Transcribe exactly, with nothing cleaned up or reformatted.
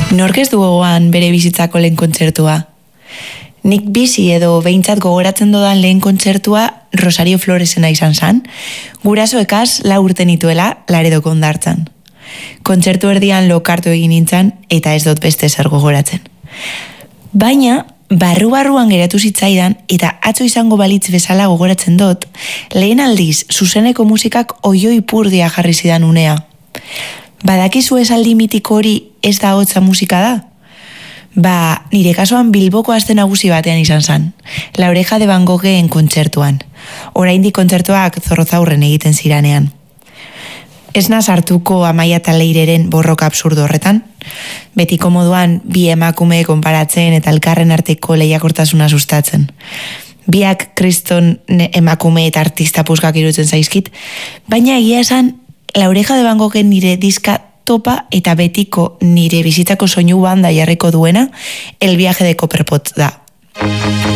Nork ez du gogoan bere bizitzako lehen kontzertua? Nik bizi edo behintzat gogoratzen dodan lehen kontzertua Rosario Floresena izan zan, gurasoekaz lau urte nituela Laredoko hondartzan. Kontzertu erdian lokartu egin nintzen eta ez dut beste zer gogoratzen. Baina, barru-barruan geratu zitzaidan eta atzo izango balitz bezala gogoratzen dut, lehen aldiz zuzeneko musikak oioi purdia jarri zidan unea. Badakizu esaldi mitiko hori ez da hotza musika da? Ba, nire kasuan Bilboko aste nagusi batean izan zan, La Oreja de Van Goghen kontzertuan. Oraindik kontzertuak Zorrozaurren egiten ziranean. Ez naz hartuko Amaia eta Leireren borroka absurdo horretan. Betiko moduan bi emakume konparatzen eta elkarren arteko lehiakortasuna sustatzen. Biak kriston emakume eta artista puskak irutzen zaizkit, baina egia esan La Oreja de Van Goghen nire diska topa eta betiko nire bizitzako soinu banda jarriko duena El viaje de Copperpot da.